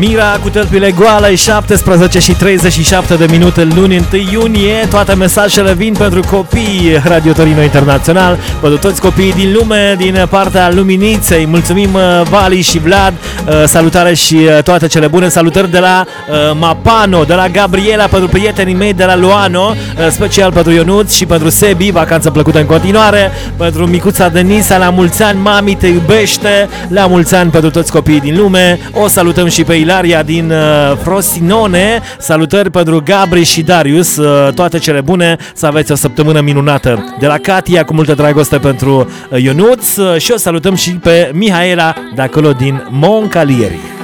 Mira cu tălpile goale, 17 și 37 de minute, luni 1 iunie. Toate mesajele vin pentru copii Radio Torino Internațional, pentru toți copiii din lume, din partea Luminiței. Mulțumim Vali și Vlad, salutare și toate cele bune. Salutări de la Mapano, de la Gabriela, pentru prietenii mei de la Luano, special pentru Ionuț și pentru Sebi, vacanță plăcută în continuare. Pentru micuța Denisa, la mulți ani, mami te iubește. La mulți ani pentru toți copiii din lume. O salutăm și pe Ilaria din Frosinone. Salutări pentru Gabri și Darius, toate cele bune, să aveți o săptămână minunată. De la Katia, cu multă dragoste pentru Ionuț, și o salutăm și pe Mihaela de acolo din Moncalieri.